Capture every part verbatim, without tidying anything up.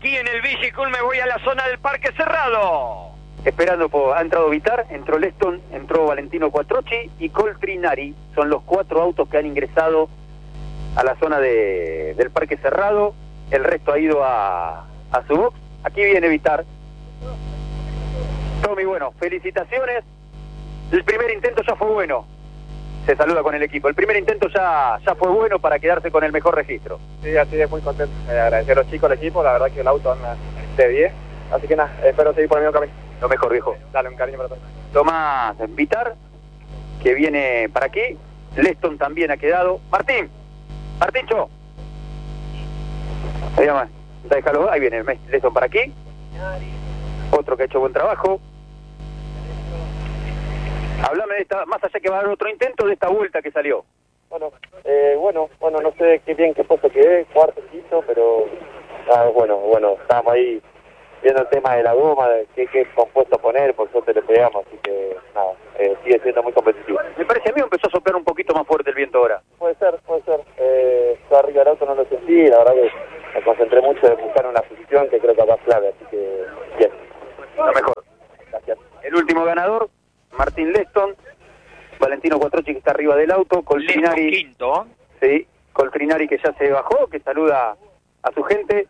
aquí en el Vigicul me voy a la zona del Parque Cerrado. Esperando, por, ha entrado Vitar, entró Leston, entró Valentino Quattrocchi y Coltrinari. Son los cuatro autos que han ingresado a la zona de, del Parque Cerrado. El resto ha ido a, a su box. Aquí viene Vitar. Tommy, bueno, felicitaciones. El primer intento ya fue bueno. Se saluda con el equipo. El primer intento ya, ya fue bueno para quedarse con el mejor registro. Sí, así es, muy contento. Eh, agradecer a los chicos, al equipo. La verdad que el auto anda de diez. Así que nada, espero seguir por el mismo camino. Lo mejor, viejo. Dale, un cariño para todos. Tomás Vitar, que viene para aquí. Leston también ha quedado. Martín, Martíncho. Ahí, déjalo, ahí viene Leston para aquí. Otro que ha hecho buen trabajo. Háblame de esta, más allá que va a haber otro intento, de esta vuelta que salió. Bueno, eh, bueno, bueno, no sé qué bien qué puesto quedé, cuarto, quinto, pero ah, bueno, bueno, estábamos ahí viendo el tema de la goma, de qué, qué compuesto poner, por suerte le pegamos, así que nada, eh, sigue siendo muy competitivo. Me parece a mí empezó a soplar un poquito más fuerte el viento ahora. Puede ser, puede ser. Eh, yo arriba del auto no lo sentí, la verdad que me concentré mucho en buscar una posición que creo que va clave, así que bien. Lo mejor. Gracias. El último ganador, Martín Leston, Valentino Quattrocchi que está arriba del auto, Coltrinari quinto. Sí, Coltrinari que ya se bajó, que saluda a su gente.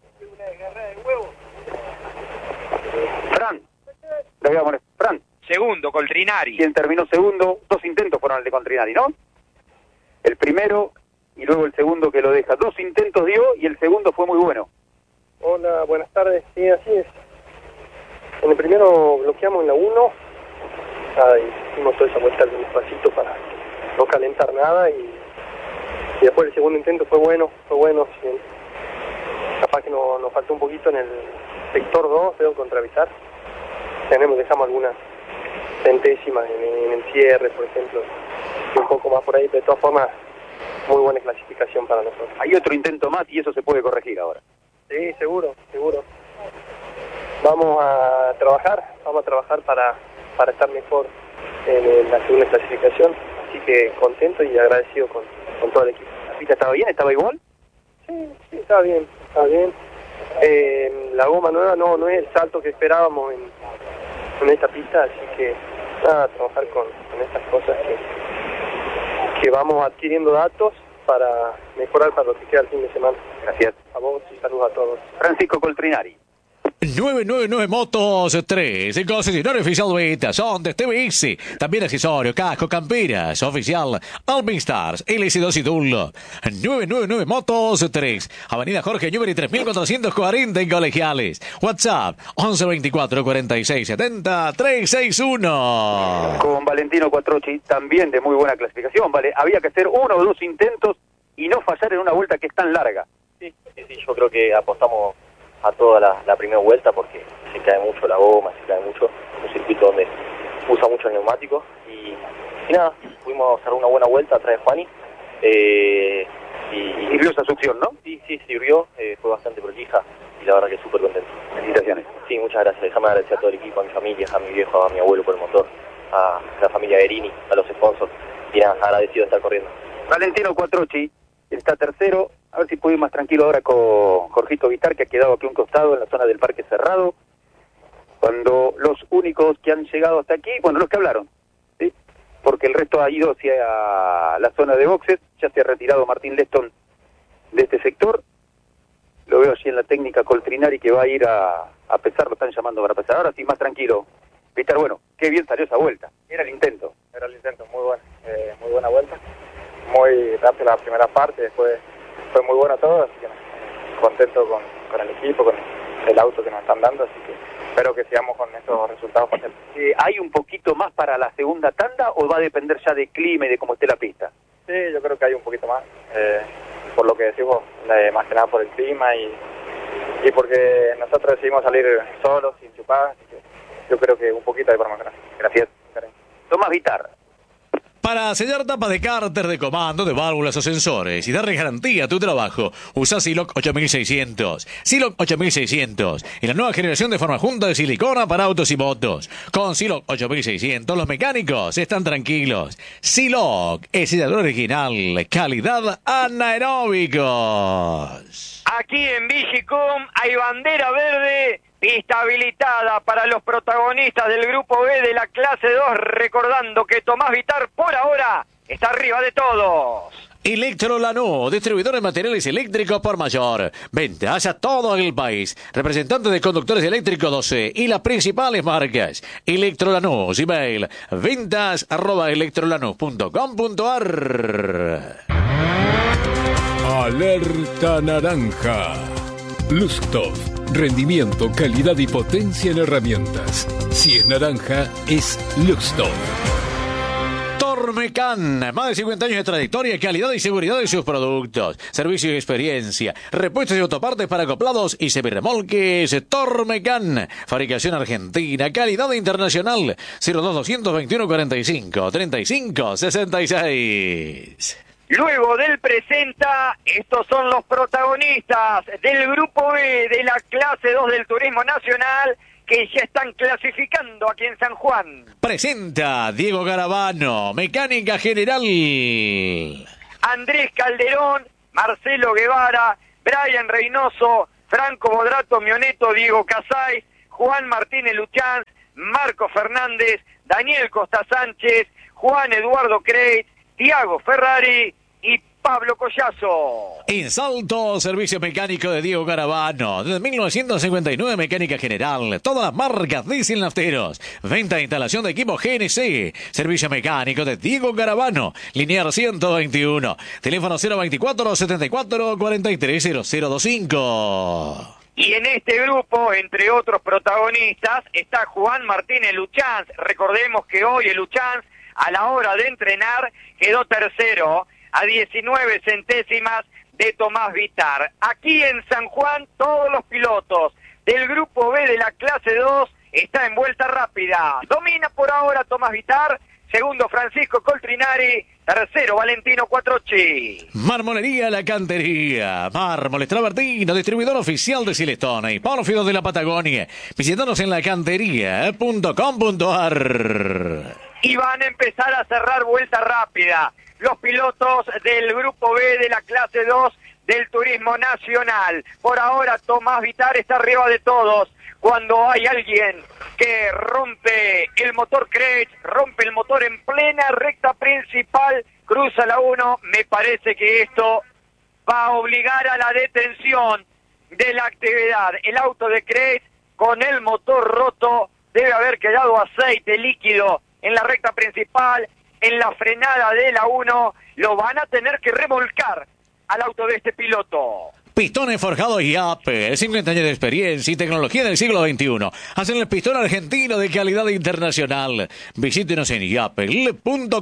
Fran, le voy a poner, Fran. Segundo, Coltrinari. Quien terminó segundo, dos intentos fueron el de Coltrinari, ¿no? El primero y luego el segundo que lo deja. Dos intentos dio y el segundo fue muy bueno. Hola, buenas tardes. Sí, así es. En el primero bloqueamos en la uno. Nada, y hicimos toda esa vuelta despacito para no calentar nada y, y después el segundo intento fue bueno, fue bueno. Sí. Capaz que no, nos faltó un poquito en el sector dos, veo contravisar. Tenemos, dejamos algunas centésimas en, en el cierre, por ejemplo, y un poco más por ahí, pero de todas formas, muy buena clasificación para nosotros. Hay otro intento más y eso se puede corregir ahora. Sí, seguro, seguro. Vamos a trabajar, vamos a trabajar para, para estar mejor en la segunda clasificación, así que contento y agradecido con, con todo el equipo. ¿La pista estaba bien? ¿Estaba igual? Sí, sí, estaba bien, estaba bien. Eh, la goma nueva no, no es el salto que esperábamos en, en esta pista, así que nada, trabajar con, con estas cosas que, que vamos adquiriendo datos para mejorar para lo que queda el fin de semana. Gracias. A vos y saludos a todos. Francisco Coltrinari. nueve nueve nueve Motos tres, el concesionario oficial de ventas, Ondas, T V S, también accesorio, casco, camperas, oficial, Alpine Stars, L S dos y Dunlop. nueve nueve nueve Motos tres, Avenida Jorge Newbery tres mil cuatrocientos cuarenta en Colegiales. WhatsApp once veinticuatro cuarenta y seis setenta trescientos sesenta y uno. Con Valentino Quattrocchi, también de muy buena clasificación, ¿vale? Había que hacer uno o dos intentos y no fallar en una vuelta que es tan larga. Sí, sí, sí, yo creo que apostamos a toda la, la primera vuelta porque se cae mucho la goma, se cae mucho, un circuito donde usa mucho el neumático y, y nada, pudimos hacer una buena vuelta atrás de Juani. Eh, y, y sirvió esa succión, ¿no? Sí, sí, sirvió, eh, fue bastante prolija y la verdad que súper contento. Felicitaciones. Sí, muchas gracias, déjame agradecer a todo el equipo, a mi familia, a mi viejo, a mi abuelo por el motor, a la familia Guerini, a los sponsors y nada, agradecido de estar corriendo. Valentino Quattrocchi está tercero. A ver si puedo ir más tranquilo ahora con Jorgito Vitar, que ha quedado aquí a un costado en la zona del Parque Cerrado. Cuando los únicos que han llegado hasta aquí, bueno, los que hablaron, ¿sí? Porque el resto ha ido hacia la zona de boxes. Ya se ha retirado Martín Leston de este sector. Lo veo allí en la técnica Coltrinari que va a ir a, a pesar, lo están llamando para pesar. Ahora sí, más tranquilo. Vitar, bueno, qué bien salió esa vuelta. Era el intento. Era el intento, muy buena, eh, muy buena vuelta. Muy rápida la primera parte, después fue muy bueno todo, así que no, contento con, con el equipo, con el auto que nos están dando, así que espero que sigamos con estos resultados. Eh, ¿Hay un poquito más para la segunda tanda o va a depender ya del clima y de cómo esté la pista? Sí, yo creo que hay un poquito más, eh, por lo que decimos, eh, más que nada por el clima y, y porque nosotros decidimos salir solos, sin chupar, así que yo creo que un poquito hay para mejorar. Gracias. Tomás Vitar. Para sellar tapas de cárter, de comando, de válvulas o sensores y darle garantía a tu trabajo, usa Siloc ocho mil seiscientos. Siloc ocho mil seiscientos y la nueva generación de forma junta de silicona para autos y motos. Con Siloc ocho mil seiscientos los mecánicos están tranquilos. Siloc es sellador original, calidad anaeróbicos. Aquí en Vigicum hay bandera verde, pista habilitada para los protagonistas del grupo B de la clase dos, recordando que Tomás Vitar por ahora está arriba de todos. Electrolanús, distribuidor de materiales eléctricos por mayor. Ventas a todo el país. Representante de conductores eléctricos doce y las principales marcas. Electrolanús, email, ventas arroba electrolanús punto com punto ar. Alerta naranja. Lustov. Rendimiento, calidad y potencia en herramientas. Si es naranja, es Lustov. Tormecan, más de cincuenta años de trayectoria, calidad y seguridad de sus productos, servicio y experiencia, repuestos y autopartes para acoplados y semirremolques. Tormecan, fabricación argentina, calidad internacional. Cero dos doscientos veintiuno cuarenta y cinco treinta y cinco sesenta y seis. Luego del presenta, estos son los protagonistas del grupo B de la clase dos del Turismo Nacional, que ya están clasificando aquí en San Juan. Presenta Diego Garavano, mecánica general. Andrés Calderón, Marcelo Guevara, Brian Reynoso, Franco Bodrato Mioneto, Diego Casay, Juan Martínez Luchanz, Marco Fernández, Daniel Costa Sánchez, Juan Eduardo Creit, Tiago Ferrari y Pablo Collazo. En Salto, servicio mecánico de Diego Garavano. Desde mil novecientos cincuenta y nueve, mecánica general. Todas las marcas diésel nafteros. Venta e instalación de equipo G N C. Servicio mecánico de Diego Garavano. Linear ciento veintiuno. Teléfono cero veinticuatro setenta y cuatro cuarenta y tres cero cero veinticinco. Y en este grupo, entre otros protagonistas, está Juan Martínez Luchanz. Recordemos que hoy el Luchanz, a la hora de entrenar, quedó tercero a diecinueve centésimas de Tomás Vitar. Aquí en San Juan, todos los pilotos del grupo B de la clase dos está en vuelta rápida. Domina por ahora Tomás Vitar, segundo Francisco Coltrinari, tercero Valentino Quattrocchi. Marmolería La Cantería, Mármoles Travertino, distribuidor oficial de Silestone y Pórfido de la Patagonia. Visítanos en lacantería punto com punto ar. Y van a empezar a cerrar vuelta rápida los pilotos del grupo B de la clase dos del Turismo Nacional. Por ahora Tomás Vitar está arriba de todos. Cuando hay alguien que rompe el motor Creit, rompe el motor en plena recta principal, cruza la uno, me parece que esto va a obligar a la detención de la actividad. El auto de Creit con el motor roto, debe haber quedado aceite líquido en la recta principal, en la frenada de la uno, lo van a tener que remolcar al auto de este piloto. Pistones forjados y Apple, cincuenta años de experiencia y tecnología del siglo veintiuno. Hacen el pistón argentino de calidad internacional. Visítenos en yapel punto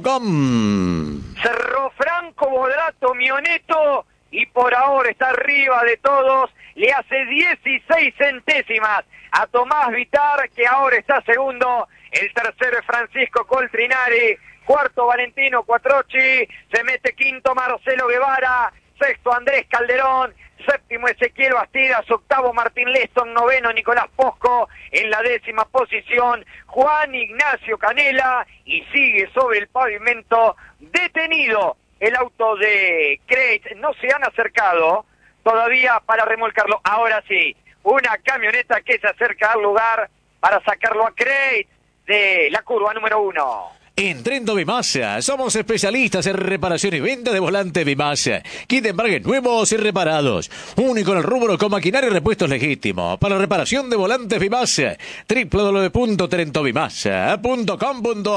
com. Cerró Franco Bodrato Mioneto y por ahora está arriba de todos. Le hace dieciséis centésimas a Tomás Vitar, que ahora está segundo. El tercero es Francisco Coltrinari. Cuarto Valentino Quattrocchi. Se mete quinto Marcelo Guevara. Sexto Andrés Calderón. Séptimo Ezequiel Bastidas. Octavo Martín Leston. Noveno Nicolás Posco. En la décima posición Juan Ignacio Canela. Y sigue sobre el pavimento detenido el auto de Creit. No se han acercado todavía para remolcarlo. Ahora sí, una camioneta que se acerca al lugar para sacarlo a Creit de la curva número uno. En Trento Bimasa, somos especialistas en reparación y venta de volante Bimasa. Kit de embragues nuevos y reparados. Único en el rubro con maquinaria y repuestos legítimos. Para reparación de volantes Bimasa. doble u doble u doble u punto trento bimasa punto com punto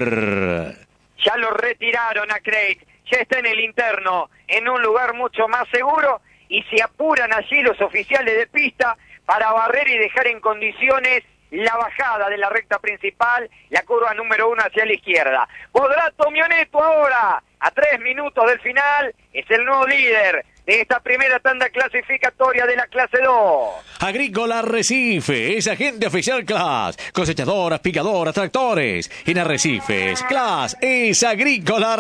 ar. Ya lo retiraron a Creit. Ya está en el interno, en un lugar mucho más seguro. Y se apuran allí los oficiales de pista para barrer y dejar en condiciones la bajada de la recta principal, la curva número uno hacia la izquierda. Bodrato Mioneto ahora, a tres minutos del final, es el nuevo líder de esta primera tanda clasificatoria de la clase dos. Agrícola Arrecife, es agente oficial Class. Cosechadoras, picadoras, tractores. En Arrecifes, Class es Agrícola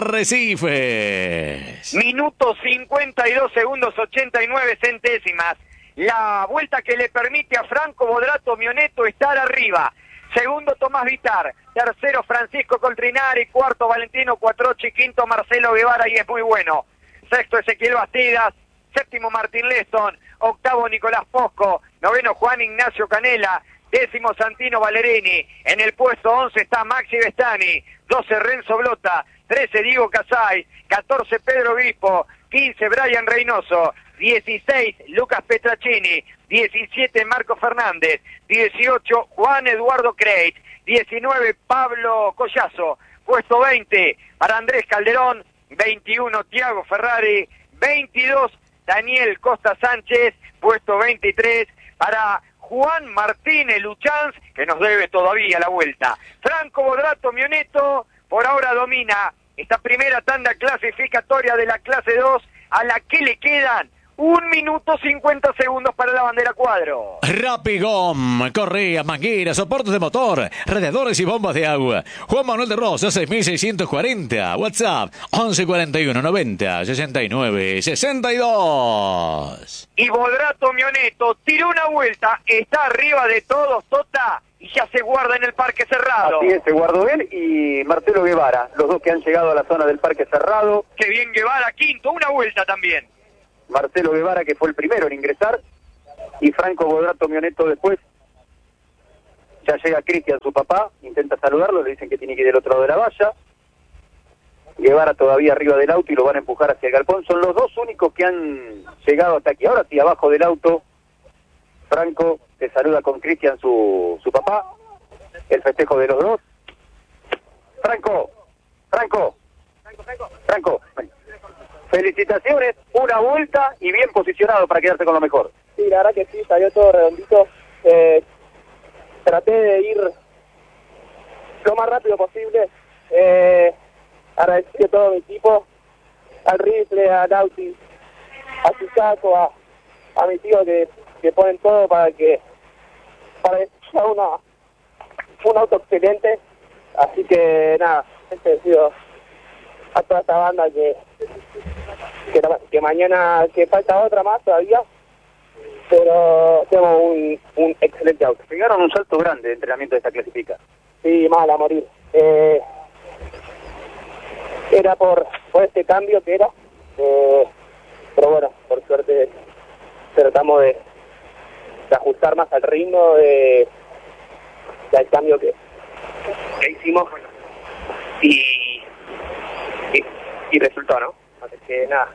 Arrecifes. Minuto cincuenta y dos segundos, ochenta y nueve centésimas. La vuelta que le permite a Franco Bodrato Mioneto estar arriba. Segundo Tomás Vitar, tercero Francisco Coltrinari, cuarto Valentino Quattrocchi, quinto Marcelo Guevara y es muy bueno. Sexto Ezequiel Bastidas, séptimo Martín Leston, octavo Nicolás Posco, noveno Juan Ignacio Canela, décimo Santino Valerini, en el puesto once está Maxi Vestani, doce Renzo Blota, trece Diego Casay, catorce Pedro Bispo, quince Brian Reynoso, dieciséis Lucas Petracini, diecisiete Marco Fernández, dieciocho Juan Eduardo Creit, diecinueve Pablo Collazo, puesto veinte para Andrés Calderón, veintiuno Tiago Ferrari, veintidós Daniel Costa Sánchez, puesto veintitrés para Juan Martínez Luchanz, que nos debe todavía la vuelta. Franco Bodrato Mioneto por ahora domina esta primera tanda clasificatoria de la clase dos, a la que le quedan un minuto cincuenta segundos para la bandera cuadro. Rapigom, correas, mangueras, soportes de motor, radiadores y bombas de agua. Juan Manuel de Rosa, seis mil seiscientos cuarenta. WhatsApp, once cuarenta y uno noventa sesenta y nueve sesenta y dos. Y Bodrato Mioneto tiró una vuelta, está arriba de todos, Tota, y ya se guarda en el Parque Cerrado. Así es, se guardó él y Marcelo Guevara, los dos que han llegado a la zona del Parque Cerrado. Qué bien Guevara, quinto, una vuelta también. Marcelo Guevara, que fue el primero en ingresar, y Franco Bodrato Mioneto después. Ya llega Cristian, su papá, intenta saludarlo, le dicen que tiene que ir del otro lado de la valla. Guevara todavía arriba del auto y lo van a empujar hacia el galpón. Son los dos únicos que han llegado hasta aquí. Ahora sí, abajo del auto, Franco te saluda con Cristian, su, su papá. El festejo de los dos. Franco, Franco, Franco, Franco, Franco. Felicitaciones, una vuelta y bien posicionado para quedarse con lo mejor. Sí, la verdad que sí, salió todo redondito. Eh, traté de ir lo más rápido posible. Eh, agradecí a todo mi equipo, al Rifle, a Lauti, a Chicaco, a, a mi tío que, que ponen todo para que para que sea una, un auto excelente. Así que nada, agradecido a toda esta banda que Que, que mañana, que falta otra más todavía, pero tenemos un, un excelente auto. Pegaron un salto grande de entrenamiento de esta clasifica. Sí, mal a morir. Eh, era por, por este cambio que era, eh, pero bueno, por suerte tratamos de, de ajustar más al ritmo de, del cambio que, que hicimos y, y, y resultó, ¿no? Así que nada,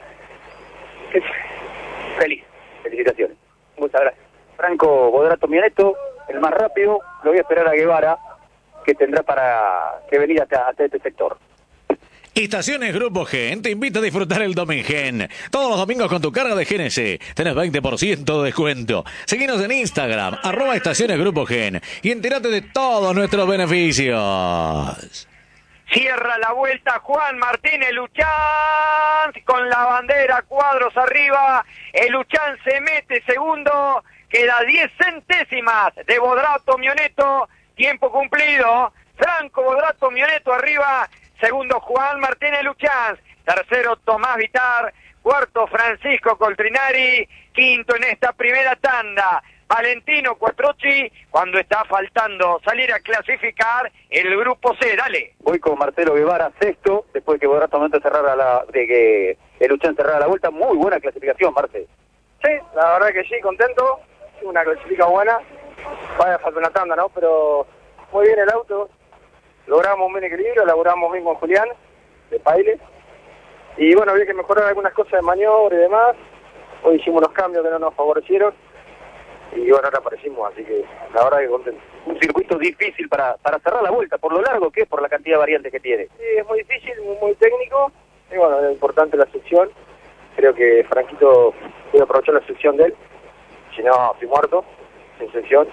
feliz, felicitaciones. Muchas gracias. Franco Bodrato Mioneto, el más rápido, lo voy a esperar a Guevara, que tendrá para que venir hasta, hasta este sector. Estaciones Grupo Gen te invita a disfrutar el Domingen. Todos los domingos con tu carga de G N C tenés veinte por ciento de descuento. Seguinos en Instagram, arroba Estaciones Grupo Gen, y entérate de todos nuestros beneficios. Cierra la vuelta Juan Martínez Luchan con la bandera cuadros arriba. El Luchan se mete segundo. Queda diez centésimas de Bodrato Mioneto. Tiempo cumplido. Franco Bodrato Mioneto arriba. Segundo Juan Martínez Luchan. Tercero Tomás Vitar. Cuarto Francisco Coltrinari. Quinto en esta primera tanda Valentino Quattrocchi, cuando está faltando salir a clasificar el grupo C. Dale. Voy con Marcelo Guevara, sexto, después que Bodrato Mioneto cerrara la, de que el Luchan cerrara la vuelta. Muy buena clasificación, Marce. Sí, la verdad que sí, contento. Una clasificación buena. Vaya, falta una tanda, ¿no? Pero muy bien el auto. Logramos un buen equilibrio, laburamos bien con Julián, de Paile. Y bueno, había que mejorar algunas cosas de maniobra y demás. Hoy hicimos unos cambios que no nos favorecieron. Y bueno, ahora aparecimos, así que la verdad que contento. Un circuito difícil para, para cerrar la vuelta, por lo largo que es, por la cantidad de variantes que tiene. Sí, es muy difícil, muy, muy técnico. Y bueno, es importante la sección. Creo que Franquito puede aprovechar la sección de él. Si no, estoy muerto, sin sección.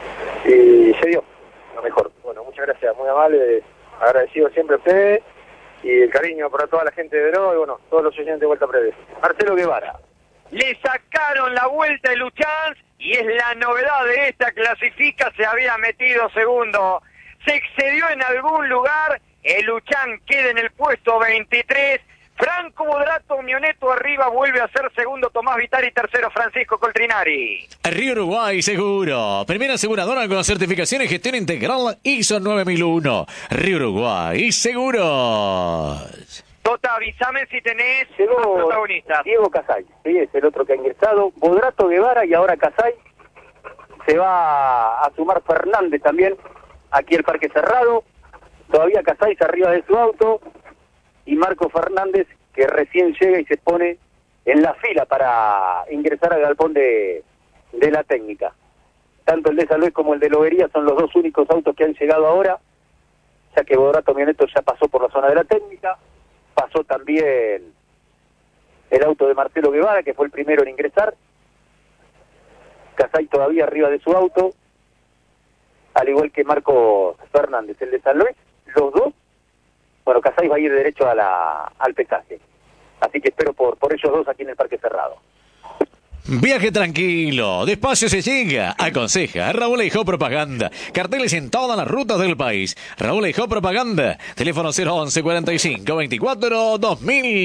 Y se dio lo mejor. Bueno, muchas gracias, muy amable. Agradecido siempre a ustedes. Y el cariño para toda la gente de Dro y bueno, todos los oyentes de Vuelta Previa. Marcelo Guevara. Le sacaron la vuelta de Luchan y es la novedad de esta clasifica, se había metido segundo. Se excedió en algún lugar, el Luchan queda en el puesto veintitrés. Franco Bodrato Mioneto arriba, vuelve a ser segundo Tomás Vitari, tercero Francisco Coltrinari. Río Uruguay Seguro, primera aseguradora con certificación y gestión integral I S O nueve mil uno. Río Uruguay Seguros. Tota, avísame si tenés Llegó más protagonistas. Diego Casay, sí, es el otro que ha ingresado. Bodrato Guevara y ahora Casay. Se va a sumar Fernández también, aquí el Parque Cerrado. Todavía Casay arriba de su auto. Y Marco Fernández, que recién llega y se pone en la fila para ingresar al galpón de, de la técnica. Tanto el de San Luis como el de Lobería son los dos únicos autos que han llegado ahora, ya que Bodrato Mioneto ya pasó por la zona de la técnica, pasó también el auto de Marcelo Guevara, que fue el primero en ingresar. Casay todavía arriba de su auto, al igual que Marco Fernández, el de San Luis, los dos. Bueno, Casay va a ir derecho a la, al pesaje. Así que espero por, por ellos dos aquí en el Parque Cerrado. Viaje tranquilo, despacio se llega, aconseja Raúl Eijó Propaganda. Carteles en todas las rutas del país. Raúl Eijó Propaganda, teléfono cero once cuarenta y cinco veinticuatro dos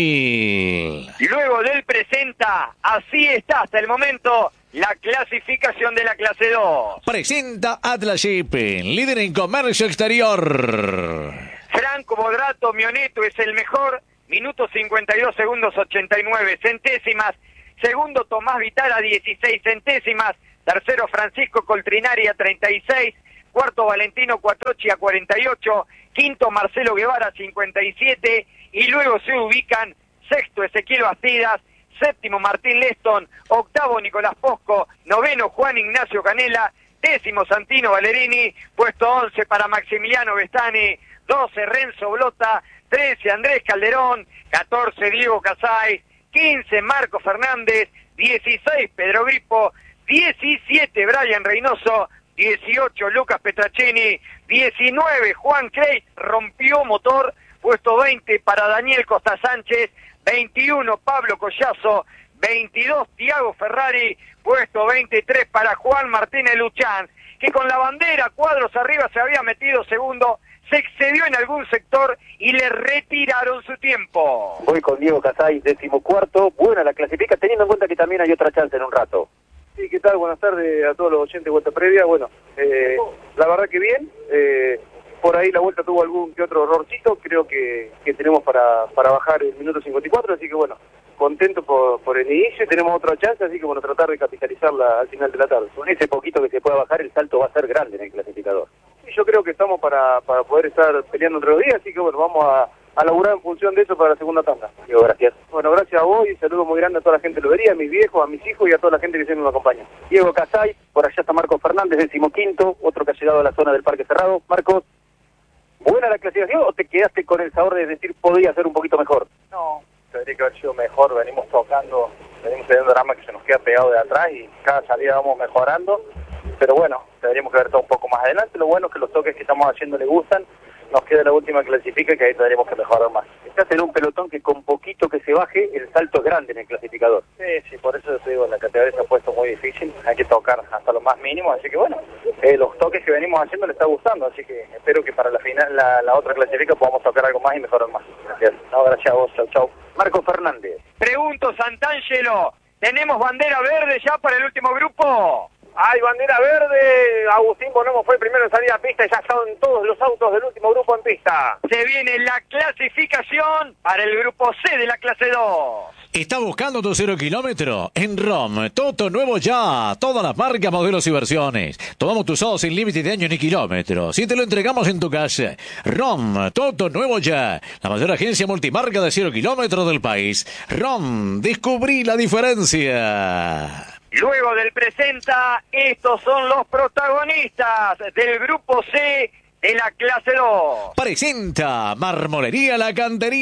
mil. Luego del presenta, así está hasta el momento la clasificación de la clase dos. Presenta Atlas Shipping, líder en comercio exterior. Franco Bodrato Mioneto es el mejor, minuto cincuenta y dos segundos ochenta y nueve centésimas. Segundo Tomás Vital a dieciséis centésimas. Tercero Francisco Coltrinari a treinta y seis. Cuarto Valentino Cuatrochi a cuarenta y ocho. Quinto Marcelo Guevara a cincuenta y siete. Y luego se ubican sexto Ezequiel Bastidas, séptimo Martín Leston, octavo Nicolás Posco, noveno Juan Ignacio Canela, décimo Santino Valerini, puesto once para Maximiliano Bestani, doce Renzo Blota, trece Andrés Calderón, catorce Diego Casay, quince Marco Fernández, dieciséis Pedro Gripo, diecisiete Brian Reynoso, dieciocho Lucas Petracini, diecinueve Juan Creit, rompió motor, puesto veinte para Daniel Costa Sánchez, veintiuno Pablo Collazo, veintidós Tiago Ferrari, puesto veintitrés para Juan Martínez Luchán, que con la bandera cuadros arriba se había metido segundo, se excedió en algún sector y le retiraron su tiempo. Voy con Diego Casay, decimocuarto, buena la clasifica, teniendo en cuenta que también hay otra chance en un rato. Sí, ¿qué tal? Buenas tardes a todos los oyentes de Vuelta Previa. Bueno, eh, la verdad que bien, eh, por ahí la vuelta tuvo algún que otro errorcito, creo que, que tenemos para, para bajar el minuto cincuenta y cuatro, así que bueno, contento por, por el inicio, tenemos otra chance, así que bueno, tratar de capitalizarla al final de la tarde. Con ese poquito que se pueda bajar, el salto va a ser grande en el clasificador. Sí, yo creo que estamos para, para poder estar peleando entre los días, así que bueno, vamos a, a laburar en función de eso para la segunda tanda. Diego, gracias. Bueno, gracias a vos y saludo muy grande a toda la gente de Lobería, a mis viejos, a mis hijos y a toda la gente que siempre me acompaña. Diego Casay, por allá está Marcos Fernández, decimoquinto, otro que ha llegado a la zona del Parque Cerrado. Marcos, ¿buena la clasificación o te quedaste con el sabor de decir podría ser un poquito mejor? No, tendría que haber sido mejor, venimos tocando, venimos teniendo drama que se nos queda pegado de atrás y cada salida vamos mejorando, pero bueno, tendríamos que haber estado un poco más adelante. Lo bueno es que los toques que estamos haciendo le gustan, nos queda la última clasifica que ahí tendríamos que mejorar más. Estás en un pelotón que con poquito que se baje, el salto es grande en el clasificador. Sí, sí, por eso te digo, la categoría se ha puesto muy difícil, hay que tocar hasta lo más mínimo, así que bueno, eh, los toques que venimos haciendo le está gustando, así que espero que para la final, la, la otra clasifica podamos tocar algo más y mejorar más. Gracias. No, gracias a vos, chau, chau. Marcos Fernández. Pregunto, Santangelo, ¿tenemos bandera verde ya para el último grupo? Hay bandera verde, Agustín Bonomo fue el primero en salir a pista y ya están todos los autos del último grupo en pista. Se viene la clasificación para el grupo C de la clase dos. ¿Estás buscando tu cero kilómetro? En ROM, Toto nuevo ya. Todas las marcas, modelos y versiones. Tomamos tu usado sin límite de años ni kilómetros y te lo entregamos en tu casa. ROM, Toto nuevo ya. La mayor agencia multimarca de cero kilómetros del país. ROM, descubrí la diferencia. Luego del presenta, estos son los protagonistas del grupo C de la clase dos. Presenta Marmolería La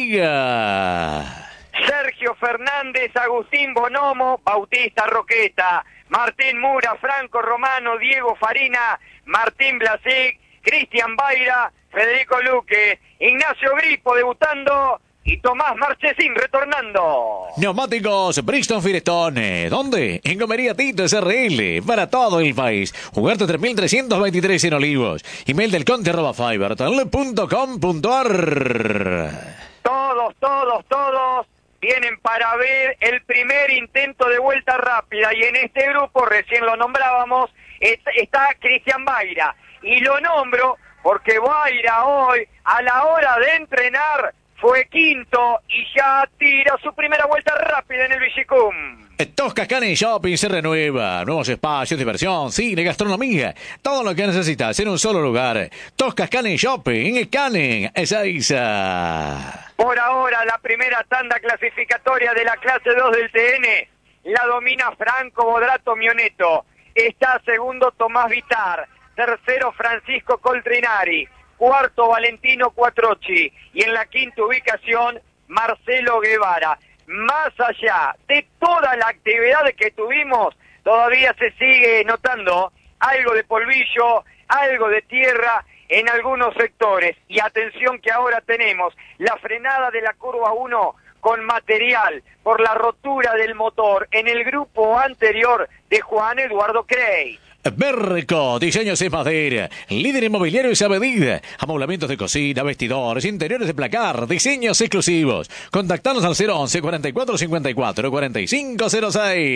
Cantería. Sergio Fernández, Agustín Bonomo, Bautista Roqueta, Martín Mura, Franco Romano, Diego Farina, Martín Blasic, Cristian Baira, Federico Luque, Ignacio Gripo debutando y Tomás Marchesín retornando. Neumáticos Brixton Firestone. ¿Dónde? En Gomería Tito S R L. Para todo el país. Ugarte tres mil trescientos veintitrés en Olivos. Email del conte arroba fibertal punto com punto ar. Todos, todos, todos vienen para ver el primer intento de vuelta rápida. Y en este grupo, recién lo nombrábamos, está Cristian Baira. Y lo nombro porque Baira hoy, a la hora de entrenar, fue quinto y ya tira su primera vuelta rápida en el Villicum. Toscascanin Shopping se renueva. Nuevos espacios, diversión, cine, gastronomía. Todo lo que necesitas en un solo lugar. Toscascanin Shopping en Canning, Ezeiza. Por ahora, la primera tanda clasificatoria de la clase dos del T N la domina Franco Bodrato Mioneto. Está segundo Tomás Vitar. Tercero Francisco Coltrinari. Cuarto Valentino Quattrocchi. Y en la quinta ubicación Marcelo Guevara. Más allá de toda la actividad que tuvimos, todavía se sigue notando algo de polvillo, algo de tierra en algunos sectores. Y atención que ahora tenemos la frenada de la curva uno con material por la rotura del motor en el grupo anterior de Juan Eduardo Crey. Berco, diseños en madera, líder inmobiliario y a medida, amoblamientos de cocina, vestidores, interiores de placar, diseños exclusivos. Contactanos al cero once, cuarenta y cuatro cincuenta y cuatro, cuarenta y cinco cero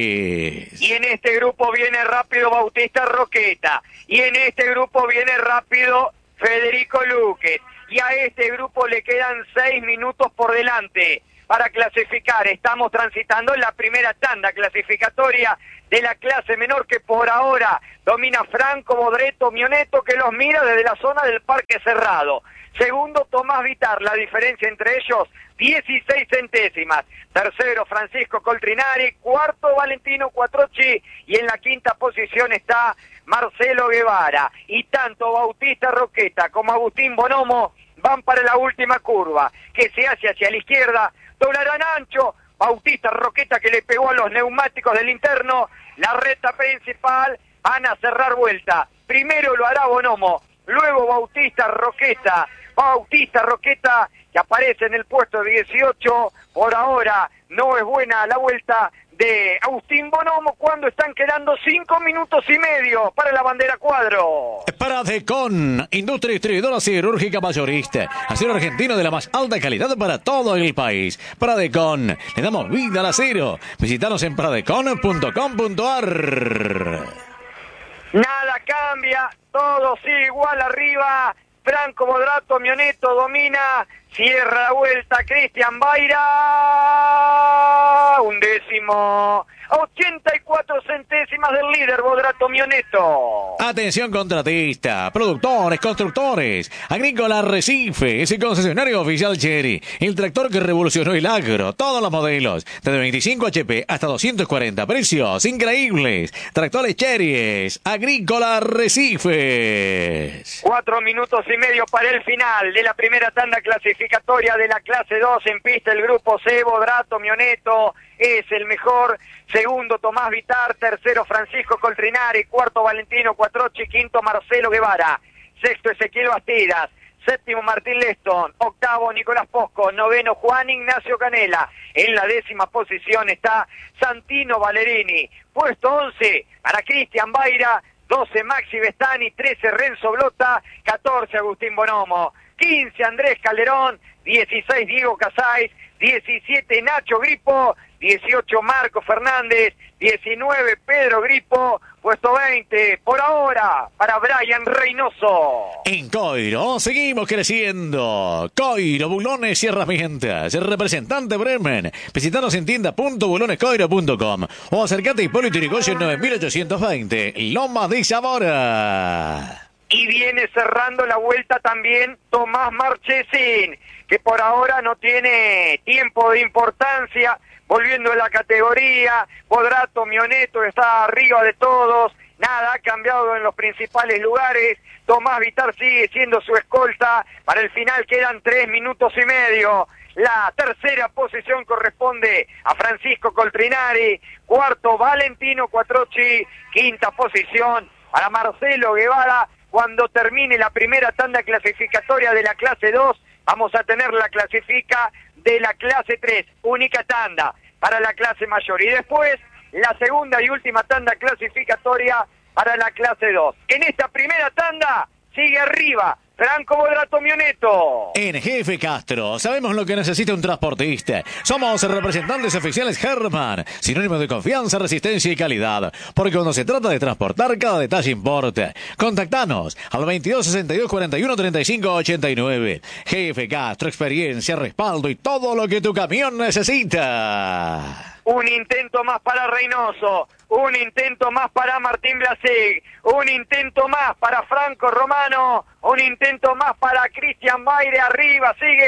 seis. Y en este grupo viene rápido Bautista Roqueta, y en este grupo viene rápido Federico Luque, y a este grupo le quedan seis minutos por delante para clasificar. Estamos transitando la primera tanda clasificatoria de la clase menor, que por ahora domina Franco Bodrato Mioneto, que los mira desde la zona del Parque Cerrado. Segundo, Tomás Vitar, la diferencia entre ellos, dieciséis centésimas. Tercero, Francisco Coltrinari. Cuarto, Valentino Quattrocchi. Y en la quinta posición está Marcelo Guevara. Y tanto Bautista Roqueta como Agustín Bonomo van para la última curva, que se hace hacia la izquierda. Doblarán ancho. Bautista Roqueta, que le pegó a los neumáticos del interno. La recta principal, van a cerrar vuelta. Primero lo hará Bonomo, luego Bautista Roqueta. Bautista Roqueta, que aparece en el puesto dieciocho. Por ahora no es buena la vuelta de Agustín Bonomo cuando están quedando cinco minutos y medio para la bandera cuadro. Pradecon, industria distribuidora siderúrgica mayorista. Acero argentino de la más alta calidad para todo el país. Pradecon, le damos vida al acero. Visítanos en pradecon punto com punto a r. Nada cambia, todo sigue igual arriba. Franco Bodrato Mioneto domina, cierra la vuelta Cristian Baira, un décimo, ochenta y cuatro centésimas del líder Bodrato Mioneto. Atención contratista, productores, constructores, Agrícola Arrecife, ese concesionario oficial Chery, el tractor que revolucionó el agro, todos los modelos, desde veinticinco H P hasta doscientos cuarenta, precios increíbles, tractores Chery, Agrícola Arrecife. Cuatro minutos y medio para el final de la primera tanda clasificatoria de la clase dos en pista. El grupo C, Bodrato Mioneto es el mejor. Segundo, Tomás Vitar. Tercero, Francisco Coltrinari. Cuarto, Valentino Quattrocchi. Quinto, Marcelo Guevara. Sexto, Ezequiel Bastidas. Séptimo, Martín Leston. Octavo, Nicolás Posco. Noveno, Juan Ignacio Canela. En la décima posición está Santino Valerini. Puesto once para Cristian Baira. doce, Maxi Bestani. trece, Renzo Blota. catorce, Agustín Bonomo. quince, Andrés Calderón. dieciséis, Diego Casais. diecisiete, Nacho Gripo. dieciocho, Marco Fernández. diecinueve, Pedro Gripo. Puesto veinte, por ahora, para Brian Reynoso. En Coiro seguimos creciendo. Coiro, Bulones y Herramientas. El representante Bremen. Visítanos en tienda punto bulones coiro punto com o acercate a Hipólito Yrigoyen nueve mil ochocientos veinte, Lomas de Zamora. Y viene cerrando la vuelta también Tomás Marchesín, que por ahora no tiene tiempo de importancia, volviendo a la categoría. Bodrato Mioneto está arriba de todos, nada ha cambiado en los principales lugares. Tomás Vitar sigue siendo su escolta. Para el final quedan tres minutos y medio. La tercera posición corresponde a Francisco Coltrinari. Cuarto, Valentino Quattrocchi. Quinta posición para Marcelo Guevara. Cuando termine la primera tanda clasificatoria de la clase dos, vamos a tener la clasifica de la clase tres, única tanda para la clase mayor. Y después, la segunda y última tanda clasificatoria para la clase dos. En esta primera tanda, sigue arriba Franco Bodrato Mioneto. En Jefe Castro, sabemos lo que necesita un transportista. Somos representantes oficiales Herman, sinónimo de confianza, resistencia y calidad. Porque cuando se trata de transportar, cada detalle importa. Contactanos al veintidós sesenta y dos cuarenta y uno treinta y cinco ochenta y nueve. Jefe Castro, experiencia, respaldo y todo lo que tu camión necesita. Un intento más para Reynoso, un intento más para Martín Blasig, un intento más para Franco Romano, un intento más para Cristian Maire, arriba, sigue